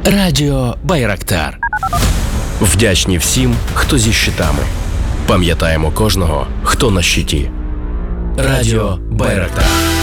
Радіо Байрактар. Вдячні всім, хто зі щитами. Пам'ятаємо кожного, хто на щиті. Радіо Байрактар.